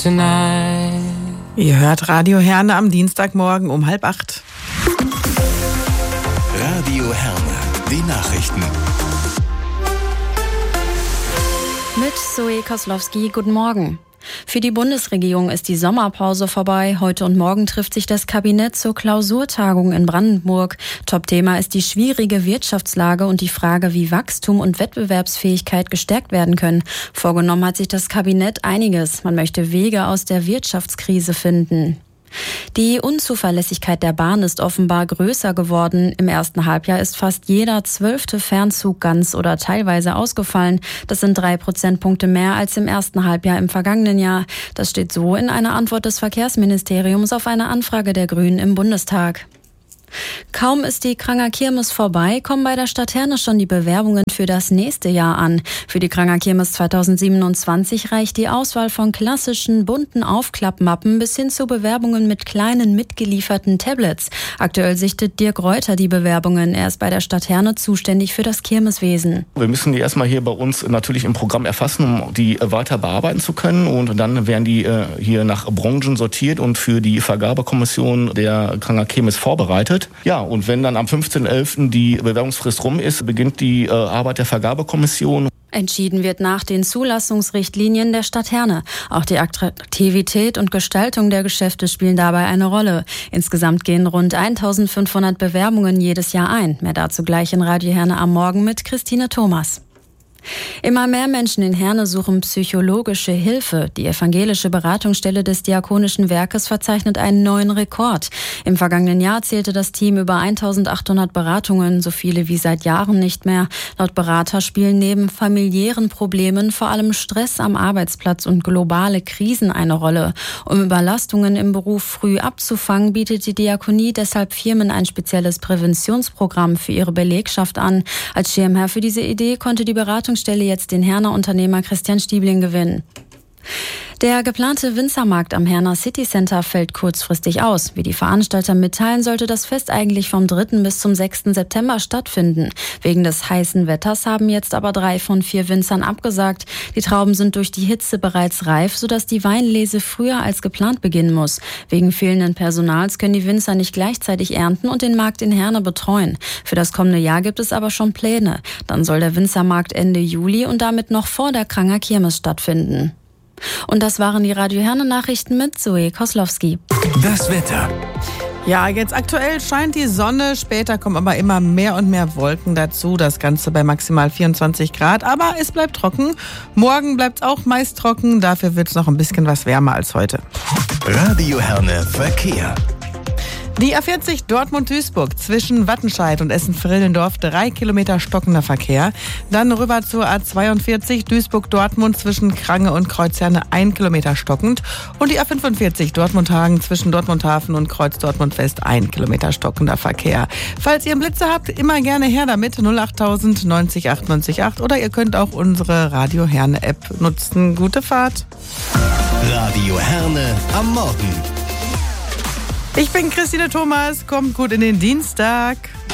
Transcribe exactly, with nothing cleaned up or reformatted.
Tonight. Ihr hört Radio Herne am Dienstagmorgen um halb acht. Radio Herne, die Nachrichten. Mit Zoe Koslowski, guten Morgen. Für die Bundesregierung ist die Sommerpause vorbei. Heute und morgen trifft sich das Kabinett zur Klausurtagung in Brandenburg. Topthema ist die schwierige Wirtschaftslage und die Frage, wie Wachstum und Wettbewerbsfähigkeit gestärkt werden können. Vorgenommen hat sich das Kabinett einiges. Man möchte Wege aus der Wirtschaftskrise finden. Die Unzuverlässigkeit der Bahn ist offenbar größer geworden. Im ersten Halbjahr ist fast jeder zwölfte Fernzug ganz oder teilweise ausgefallen. Das sind drei Prozentpunkte mehr als im ersten Halbjahr im vergangenen Jahr. Das steht so in einer Antwort des Verkehrsministeriums auf eine Anfrage der Grünen im Bundestag. Kaum ist die Kranger Kirmes vorbei, kommen bei der Stadt Herne schon die Bewerbungen für das nächste Jahr an. Für die Kranger Kirmes zweitausendsiebenundzwanzig reicht die Auswahl von klassischen, bunten Aufklappmappen bis hin zu Bewerbungen mit kleinen, mitgelieferten Tablets. Aktuell sichtet Dirk Reuter die Bewerbungen. Er ist bei der Stadt Herne zuständig für das Kirmeswesen. Wir müssen die erstmal hier bei uns natürlich im Programm erfassen, um die weiter bearbeiten zu können. Und dann werden die hier nach Branchen sortiert und für die Vergabekommission der Kranger Kirmes vorbereitet. Ja, und wenn dann am fünfzehnten elften die Bewerbungsfrist rum ist, beginnt die äh, Arbeit der Vergabekommission. Entschieden wird nach den Zulassungsrichtlinien der Stadt Herne. Auch die Attraktivität und Gestaltung der Geschäfte spielen dabei eine Rolle. Insgesamt gehen rund eintausendfünfhundert Bewerbungen jedes Jahr ein. Mehr dazu gleich in Radio Herne am Morgen mit Christine Thomas. Immer mehr Menschen in Herne suchen psychologische Hilfe. Die evangelische Beratungsstelle des Diakonischen Werkes verzeichnet einen neuen Rekord. Im vergangenen Jahr zählte das Team über eintausendachthundert Beratungen, so viele wie seit Jahren nicht mehr. Laut Berater spielen neben familiären Problemen vor allem Stress am Arbeitsplatz und globale Krisen eine Rolle. Um Überlastungen im Beruf früh abzufangen, bietet die Diakonie deshalb Firmen ein spezielles Präventionsprogramm für ihre Belegschaft an. Als Schirmherr für diese Idee konnte die Beratung Stelle jetzt den Herner Unternehmer Christian Stiebling gewinnen. Der geplante Winzermarkt am Herner City Center fällt kurzfristig aus. Wie die Veranstalter mitteilen, sollte das Fest eigentlich vom dritten bis zum sechsten September stattfinden. Wegen des heißen Wetters haben jetzt aber drei von vier Winzern abgesagt. Die Trauben sind durch die Hitze bereits reif, sodass die Weinlese früher als geplant beginnen muss. Wegen fehlenden Personals können die Winzer nicht gleichzeitig ernten und den Markt in Herne betreuen. Für das kommende Jahr gibt es aber schon Pläne. Dann soll der Winzermarkt Ende Juli und damit noch vor der Kranger Kirmes stattfinden. Und das waren die Radio Herne Nachrichten mit Zoe Koslowski. Das Wetter. Ja, jetzt aktuell scheint die Sonne, später kommen aber immer mehr und mehr Wolken dazu. Das Ganze bei maximal vierundzwanzig Grad, aber es bleibt trocken. Morgen bleibt es auch meist trocken, dafür wird es noch ein bisschen was wärmer als heute. Radio Herne Verkehr. Die A vierzig Dortmund-Duisburg zwischen Wattenscheid und Essen-Frillendorf drei Kilometer stockender Verkehr. Dann rüber zur A zweiundvierzig Duisburg-Dortmund zwischen Krange und Kreuzherne ein Kilometer stockend. Und die A fünfundvierzig Dortmund-Hagen zwischen Dortmund-Hafen und Kreuz-Dortmund-West ein Kilometer stockender Verkehr. Falls ihr einen Blitzer habt, immer gerne her damit. null achttausend neunzig achtundneunzig acht oder ihr könnt auch unsere Radio Herne App nutzen. Gute Fahrt. Radio Herne am Morgen. Ich bin Christine Thomas, kommt gut in den Dienstag.